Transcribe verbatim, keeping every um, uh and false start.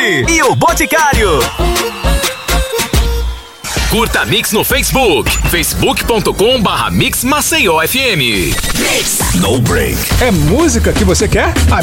e o Boticário. Curta a Mix no Facebook, facebook ponto com barra Mix Maceió F M. No Break. É música que você quer? A